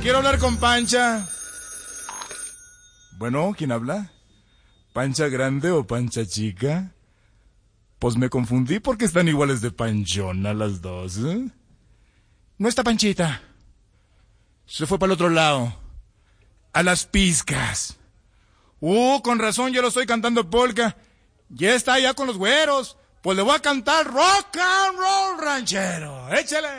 Quiero hablar con Pancha. Bueno, ¿quién habla? ¿Pancha grande o Pancha chica? Pues me confundí porque están iguales de panchona las dos, ¿eh? No está Panchita. Se fue para el otro lado. A las pizcas. Con razón yo lo estoy cantando polka. Ya está allá con los güeros. Pues le voy a cantar rock and roll ranchero. Échale.